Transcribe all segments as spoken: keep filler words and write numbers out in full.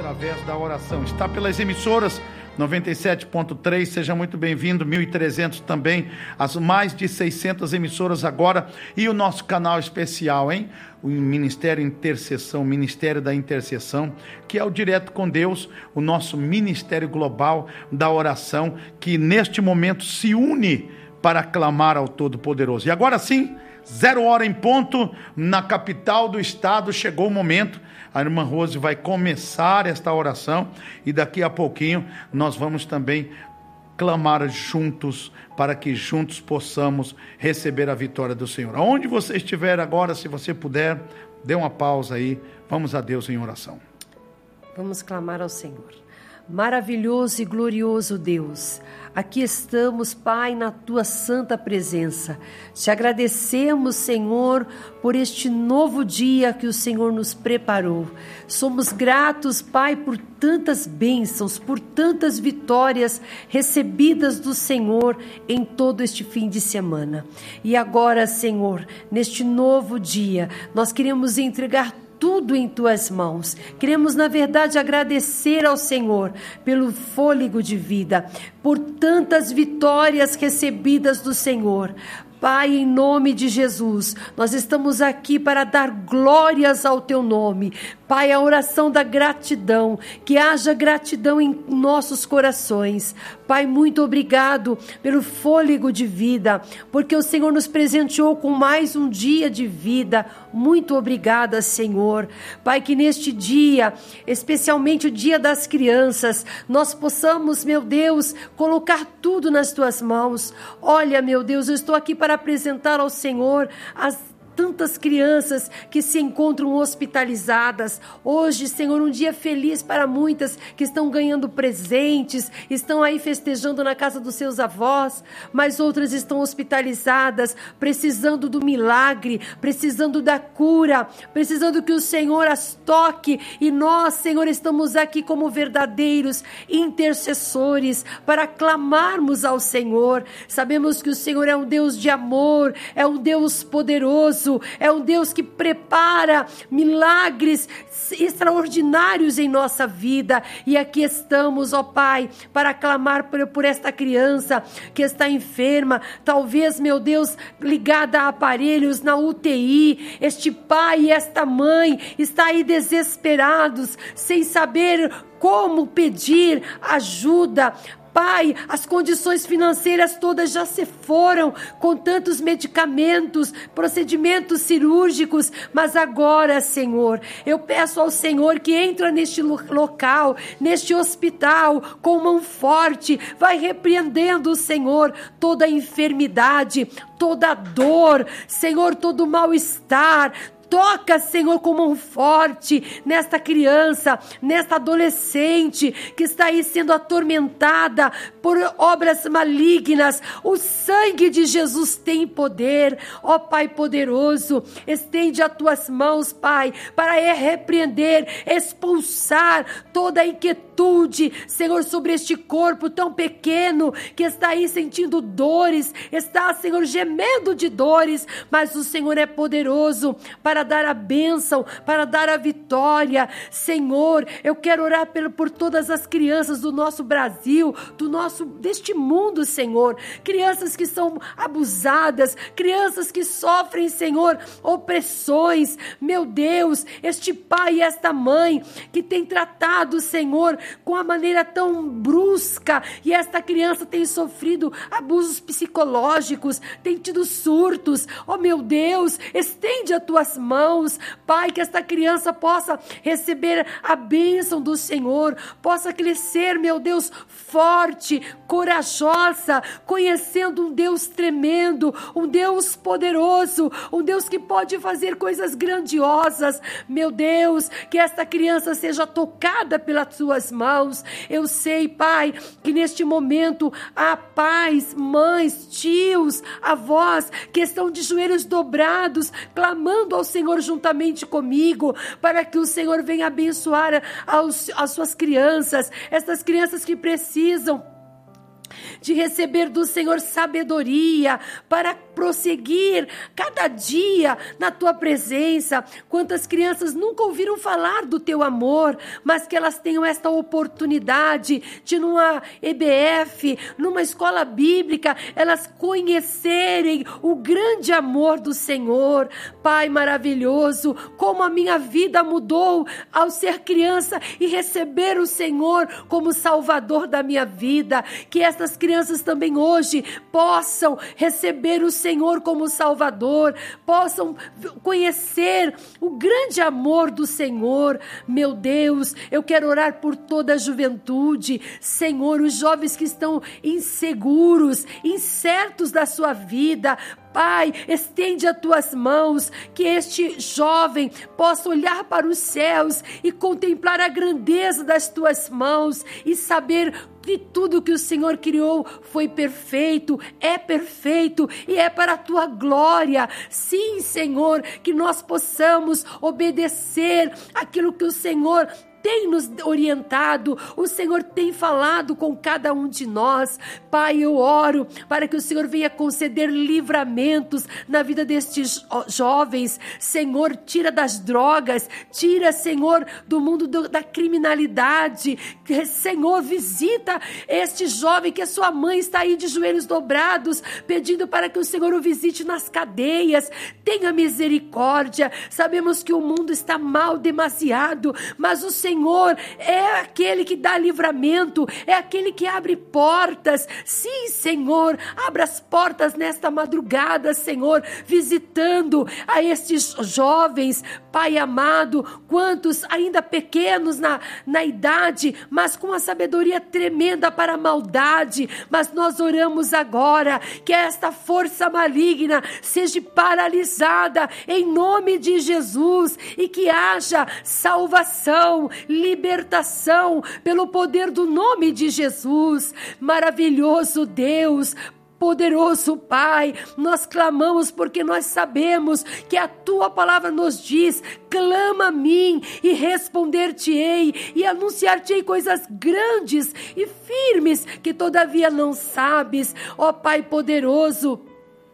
através da oração. Está pelas emissoras noventa e sete ponto três, seja muito bem-vindo, mil e trezentos também, as mais de seiscentas emissoras agora, e o nosso canal especial, hein? O Ministério Intercessão, Ministério da Intercessão, que é o Direto com Deus, o nosso Ministério Global da Oração, que neste momento se une para clamar ao Todo-Poderoso. E agora sim, zero hora em ponto, na capital do estado, chegou o momento. A irmã Rose vai começar esta oração e daqui a pouquinho nós vamos também clamar juntos, para que juntos possamos receber a vitória do Senhor. Aonde você estiver agora, se você puder, dê uma pausa aí, vamos a Deus em oração. Vamos clamar ao Senhor. Maravilhoso e glorioso Deus, aqui estamos, Pai, na Tua santa presença. Te agradecemos, Senhor, por este novo dia que o Senhor nos preparou. Somos gratos, Pai, por tantas bênçãos, por tantas vitórias recebidas do Senhor em todo este fim de semana. E agora, Senhor, neste novo dia, nós queremos entregar tudo em Tuas mãos. Queremos, na verdade, agradecer ao Senhor pelo fôlego de vida, por tantas vitórias recebidas do Senhor. Pai, em nome de Jesus, nós estamos aqui para dar glórias ao Teu nome. Pai, a oração da gratidão, que haja gratidão em nossos corações. Pai, muito obrigado pelo fôlego de vida, porque o Senhor nos presenteou com mais um dia de vida. Muito obrigada, Senhor. Pai, que neste dia, especialmente o dia das crianças, nós possamos, meu Deus, colocar tudo nas Tuas mãos. Olha, meu Deus, eu estou aqui para apresentar ao Senhor as tantas crianças que se encontram hospitalizadas. Hoje, Senhor, um dia feliz para muitas que estão ganhando presentes, estão aí festejando na casa dos seus avós, mas outras estão hospitalizadas, precisando do milagre, precisando da cura, precisando que o Senhor as toque, e nós, Senhor, estamos aqui como verdadeiros intercessores para clamarmos ao Senhor. Sabemos que o Senhor é um Deus de amor, é um Deus poderoso, é um Deus que prepara milagres extraordinários em nossa vida, e aqui estamos, ó Pai, para clamar por, por esta criança que está enferma, talvez, meu Deus, ligada a aparelhos na U T I. Este pai e esta mãe está aí desesperados, sem saber como pedir ajuda. Pai, as condições financeiras todas já se foram, com tantos medicamentos, procedimentos cirúrgicos, mas agora, Senhor, eu peço ao Senhor que entra neste local, neste hospital, com mão forte, vai repreendendo, Senhor, toda enfermidade, toda dor, Senhor, todo mal-estar. Toca, Senhor, com mão forte nesta criança, nesta adolescente que está aí sendo atormentada por obras malignas. O sangue de Jesus tem poder. Ó Pai poderoso, estende as Tuas mãos, Pai, para repreender, expulsar toda a inquietude, Senhor, sobre este corpo tão pequeno que está aí sentindo dores, está, Senhor, gemendo de dores, mas o Senhor é poderoso para dar a bênção, para dar a vitória. Senhor, eu quero orar por, por todas as crianças do nosso Brasil, do nosso, deste mundo, Senhor, crianças que são abusadas, crianças que sofrem, Senhor, opressões. Meu Deus, este pai e esta mãe que tem tratado, Senhor, com a maneira tão brusca, e esta criança tem sofrido abusos psicológicos, tem tido surtos. Oh meu Deus, estende as Tuas mãos, Pai, que esta criança possa receber a bênção do Senhor, possa crescer, meu Deus, forte, corajosa, conhecendo um Deus tremendo, um Deus poderoso, um Deus que pode fazer coisas grandiosas. Meu Deus, que esta criança seja tocada pelas Tuas mãos. Eu sei, Pai, que neste momento há pais, mães, tios, avós que estão de joelhos dobrados, clamando ao Senhor juntamente comigo, para que o Senhor venha abençoar aos, as suas crianças, essas crianças que precisam de receber do Senhor sabedoria para prosseguir cada dia na tua presença. Quantas crianças nunca ouviram falar do teu amor, mas que elas tenham esta oportunidade de numa E B F, numa escola bíblica, elas conhecerem o grande amor do Senhor. Pai maravilhoso, como a minha vida mudou ao ser criança e receber o Senhor como Salvador da minha vida. Que essas crianças também hoje possam receber o Senhor como Salvador, possam conhecer o grande amor do Senhor. Meu Deus, eu quero orar por toda a juventude, Senhor, os jovens que estão inseguros, incertos da sua vida. Pai, estende as tuas mãos, que este jovem possa olhar para os céus e contemplar a grandeza das tuas mãos e saber que tudo que o Senhor criou foi perfeito, é perfeito e é para a tua glória. Sim, Senhor, que nós possamos obedecer aquilo que o Senhor tem nos orientado, o Senhor tem falado com cada um de nós. Pai, eu oro para que o Senhor venha conceder livramentos na vida destes jovens. Senhor, tira das drogas, tira, Senhor, do mundo do, da criminalidade. Senhor, visita este jovem que a sua mãe está aí de joelhos dobrados, pedindo para que o Senhor o visite nas cadeias. Tenha misericórdia. Sabemos que o mundo está mal demasiado, mas o Senhor Senhor é aquele que dá livramento, é aquele que abre portas. Sim, Senhor, abra as portas nesta madrugada, Senhor, visitando a estes jovens. Pai amado, quantos ainda pequenos na, na idade, mas com a sabedoria tremenda para a maldade. Mas nós oramos agora que esta força maligna seja paralisada em nome de Jesus e que haja salvação, libertação pelo poder do nome de Jesus. Maravilhoso Deus, poderoso Pai, nós clamamos porque nós sabemos que a Tua palavra nos diz: clama a mim e responder-te-ei e anunciar-te-ei coisas grandes e firmes que todavia não sabes. Ó Pai poderoso,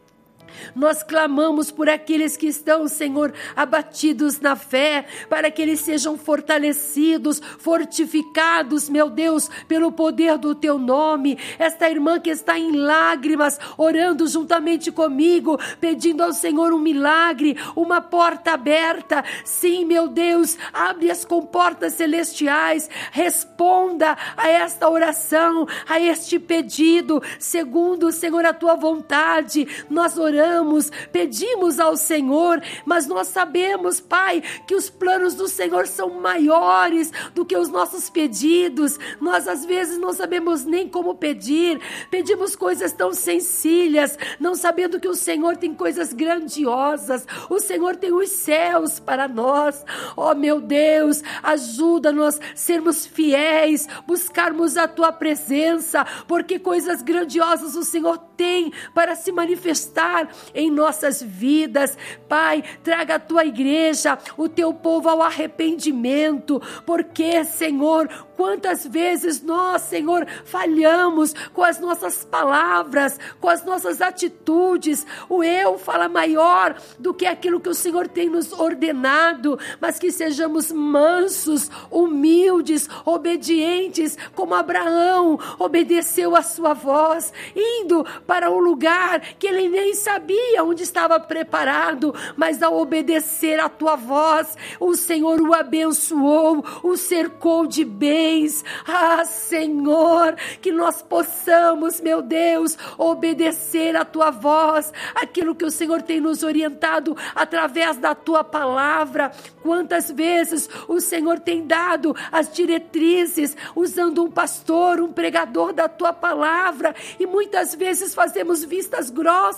nós clamamos por aqueles que estão, Senhor, abatidos na fé, para que eles sejam fortalecidos, fortificados, meu Deus, pelo poder do Teu nome. Esta irmã que está em lágrimas, orando juntamente comigo, pedindo ao Senhor um milagre, uma porta aberta. Sim, meu Deus, abre as comportas celestiais, responda a esta oração, a este pedido, segundo, Senhor, a Tua vontade. Nós oramos, pedimos ao Senhor, mas nós sabemos, Pai, que os planos do Senhor são maiores do que os nossos pedidos. Nós às vezes não sabemos nem como pedir, pedimos coisas tão sencillas, não sabendo que o Senhor tem coisas grandiosas. O Senhor tem os céus para nós. Ó meu Deus, ajuda-nos a sermos fiéis, buscarmos a Tua presença, porque coisas grandiosas o Senhor tem para se manifestar em nossas vidas. Pai, traga a Tua igreja, o Teu povo ao arrependimento, porque, Senhor, quantas vezes nós, Senhor, falhamos com as nossas palavras, com as nossas atitudes. O eu fala maior do que aquilo que o Senhor tem nos ordenado, mas que sejamos mansos, humildes, obedientes, como Abraão obedeceu a sua voz, indo para um lugar que ele nem sabia onde estava preparado, mas ao obedecer a Tua voz, o Senhor o abençoou, o cercou de bens. Ah, Senhor, que nós possamos, meu Deus, obedecer a Tua voz, aquilo que o Senhor tem nos orientado através da Tua palavra. Quantas vezes o Senhor tem dado as diretrizes, usando um pastor, um pregador da Tua palavra, e muitas vezes fazemos vistas grossas, como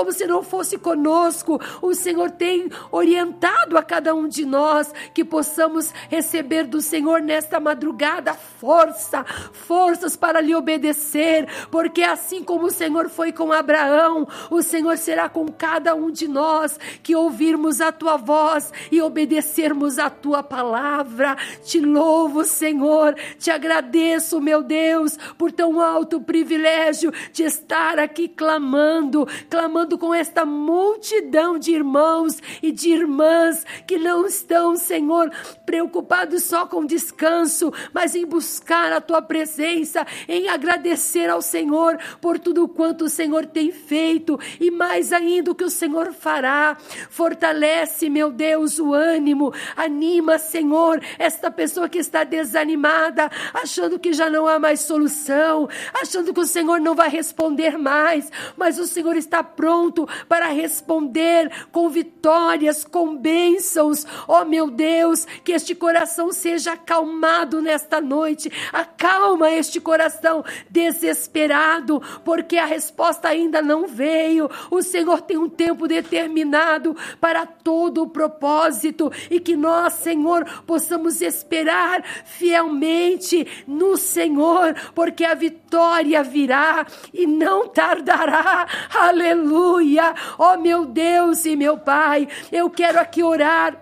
como se não fosse conosco. O Senhor tem orientado a cada um de nós que possamos receber do Senhor nesta madrugada força, forças para lhe obedecer, porque assim como o Senhor foi com Abraão, o Senhor será com cada um de nós que ouvirmos a tua voz e obedecermos a tua palavra. Te louvo, Senhor, te agradeço, meu Deus, por tão alto privilégio de estar aqui clamando, clamando com esta multidão de irmãos e de irmãs que não estão, Senhor, preocupados só com descanso, mas em buscar a tua presença, em agradecer ao Senhor por tudo quanto o Senhor tem feito e mais ainda o que o Senhor fará. Fortalece, meu Deus, o ânimo, anima, Senhor, esta pessoa que está desanimada, achando que já não há mais solução, achando que o Senhor não vai responder mais, mas o Senhor está pronto para responder com vitórias, com bênçãos. Oh, meu Deus, que este coração seja acalmado nesta noite. Acalma este coração desesperado, porque a resposta ainda não veio. O Senhor tem um tempo determinado para todo o propósito e que nós, Senhor, possamos esperar fielmente no Senhor, porque a vitória virá e não tardará. Aleluia! Oh, meu Deus e meu Pai, eu quero aqui orar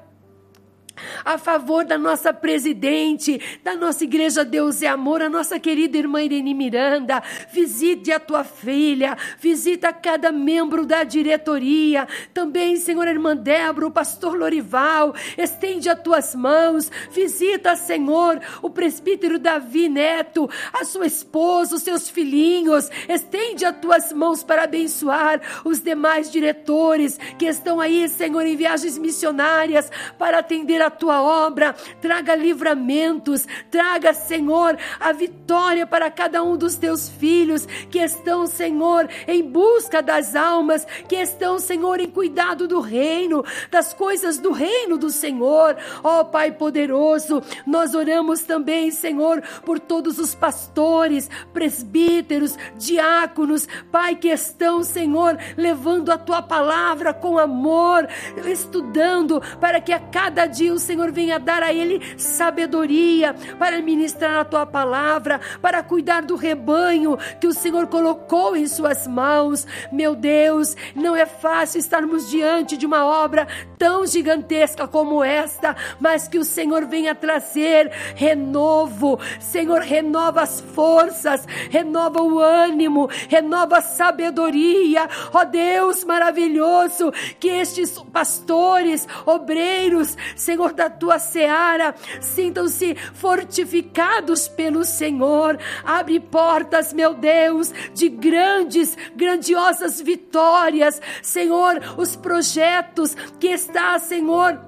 a favor da nossa presidente, da nossa igreja Deus é Amor, a nossa querida irmã Irene Miranda. Visite a tua filha, visita cada membro da diretoria, também, Senhor, a irmã Débora, o pastor Lorival, estende as tuas mãos, visita, Senhor, o presbítero Davi Neto, a sua esposa, os seus filhinhos, estende as tuas mãos para abençoar os demais diretores que estão aí, Senhor, em viagens missionárias para atender a tua obra. Traga livramentos, traga, Senhor, a vitória para cada um dos teus filhos que estão, Senhor, em busca das almas, que estão, Senhor, em cuidado do reino, das coisas do reino do Senhor. Ó Pai poderoso, nós oramos também, Senhor, por todos os pastores, presbíteros, diáconos, Pai, que estão, Senhor, levando a tua palavra com amor, estudando para que a cada dia o Senhor venha dar a ele sabedoria para ministrar a tua palavra, para cuidar do rebanho que o Senhor colocou em suas mãos. Meu Deus, não é fácil estarmos diante de uma obra tão gigantesca como esta, mas que o Senhor venha trazer renovo. Senhor, renova as forças, renova o ânimo, renova a sabedoria. Ó Deus maravilhoso, que estes pastores, obreiros, Senhor, da tua seara, sintam-se fortificados pelo Senhor. Abre portas, meu Deus, de grandes, grandiosas vitórias. Senhor, os projetos que está, Senhor,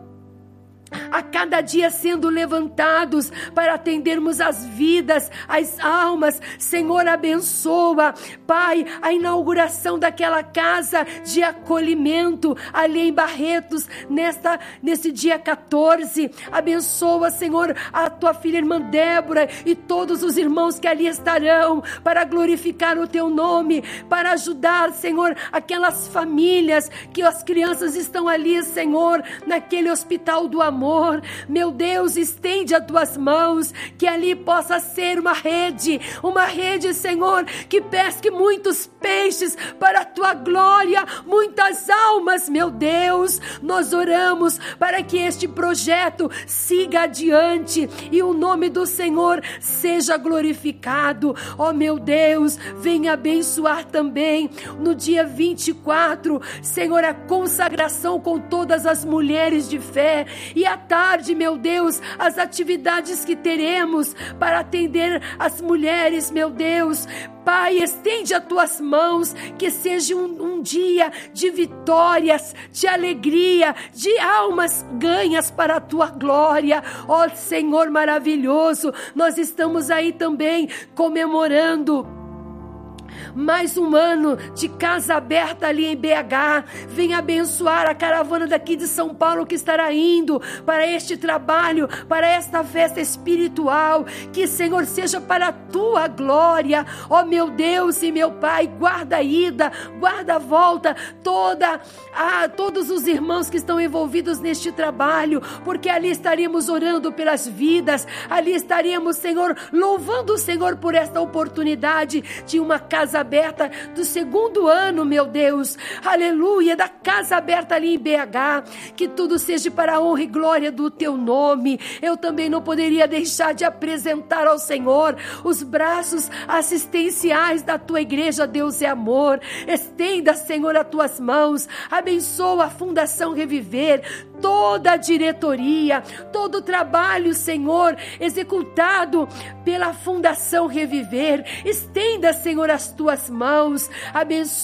a cada dia sendo levantados para atendermos as vidas, as almas. Senhor, abençoa, Pai, a inauguração daquela casa de acolhimento ali em Barretos, nesta, nesse dia quatorze. Abençoa, Senhor, a tua filha irmã Débora e todos os irmãos que ali estarão para glorificar o teu nome, para ajudar, Senhor, aquelas famílias que as crianças estão ali, Senhor, naquele hospital do amor. Meu Deus, estende as tuas mãos, que ali possa ser uma rede, uma rede, Senhor, que pesque muitos peixes para a tua glória, muitas almas. Meu Deus, nós oramos para que este projeto siga adiante e o nome do Senhor seja glorificado. Ó meu Deus, venha abençoar também no dia vinte e quatro, Senhor, a consagração com todas as mulheres de fé, e à tarde, meu Deus, as atividades que teremos para atender as mulheres. Meu Deus, Pai, estende as tuas mãos, que seja um, um dia de vitórias, de alegria, de almas ganhas para a tua glória. Ó Senhor maravilhoso, nós estamos aí também comemorando mais um ano de casa aberta ali em B H. Venha abençoar a caravana daqui de São Paulo que estará indo para este trabalho, para esta festa espiritual. Que, Senhor, seja para a tua glória, ó meu Deus e meu Pai. Guarda a ida, guarda a volta, toda, ah, todos os irmãos que estão envolvidos neste trabalho, porque ali estaríamos orando pelas vidas, ali estaríamos, Senhor, louvando o Senhor por esta oportunidade de uma casa aberta do segundo ano, meu Deus, aleluia, da casa aberta ali em B H, que tudo seja para a honra e glória do teu nome. Eu também não poderia deixar de apresentar ao Senhor os braços assistenciais da tua igreja, Deus é amor. Estenda, Senhor, as tuas mãos, abençoa a Fundação Reviver, toda a diretoria, todo o trabalho, Senhor, executado pela Fundação Reviver. Estenda, Senhor, as tuas mãos, abençoa